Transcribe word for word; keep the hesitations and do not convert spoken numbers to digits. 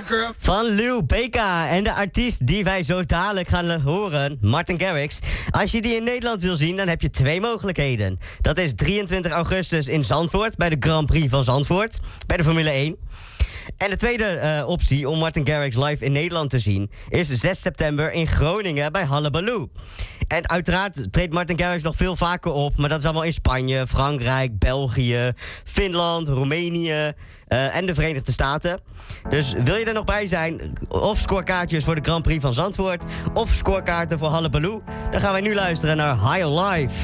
girl. Van Lil Beka en de artiest die wij zo dadelijk gaan horen, Martin Garrix. Als je die in Nederland wil zien, dan heb je twee mogelijkheden. Dat is drieëntwintig augustus in Zandvoort, bij de Grand Prix van Zandvoort, bij de Formule één. En de tweede uh, optie om Martin Garrix live in Nederland te zien is zes september in Groningen bij Hallabaloo. En uiteraard treedt Martin Garrix nog veel vaker op, maar dat is allemaal in Spanje, Frankrijk, België, Finland, Roemenië uh, en de Verenigde Staten. Dus wil je er nog bij zijn, of scoorkaartjes voor de Grand Prix van Zandvoort, of scoorkaarten voor Hallabaloo, dan gaan wij nu luisteren naar High Life.